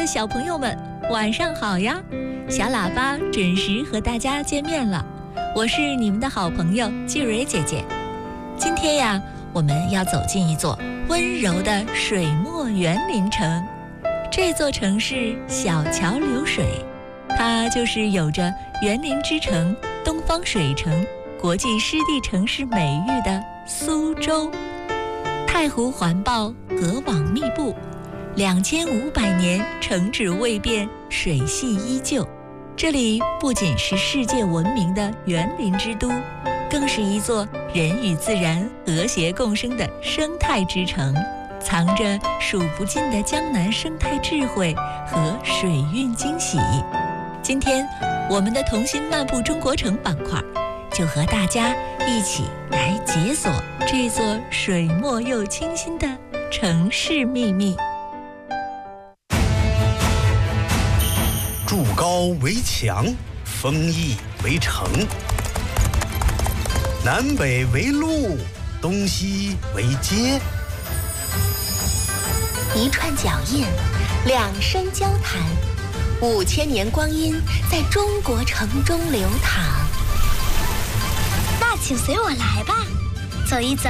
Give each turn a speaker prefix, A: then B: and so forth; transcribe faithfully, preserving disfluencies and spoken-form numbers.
A: 小朋友们，晚上好呀！小喇叭准时和大家见面了，我是你们的好朋友季蕊姐姐。今天呀，我们要走进一座温柔的水墨园林城。这座城市小桥流水，它就是有着园林之城、东方水城、国际湿地城市美誉的苏州。太湖环抱，隔网密布，两千五百年城址未变，水系依旧。这里不仅是世界闻名的园林之都，更是一座人与自然和谐共生的生态之城，藏着数不尽的江南生态智慧和水韵惊喜。今天我们的童心漫步中国城板块就和大家一起来解锁这座水墨又清新的城市秘密。
B: 筑高为墙，封邑为城，南北为路，东西为街。
C: 一串脚印，两声交谈，五千年光阴在中国城中流淌。
D: 那请随我来吧，走一走